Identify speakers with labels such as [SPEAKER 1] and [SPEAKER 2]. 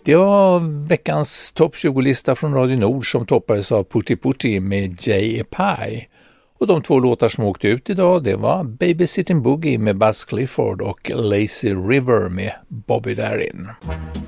[SPEAKER 1] Det var veckans topp 20-lista från Radio Nord som toppades av Putti Putti med J.A. Pie. Och de två låtar som åkte ut idag, det var Babysitting Boogie med Buzz Clifford och Lazy River med Bobby Darin.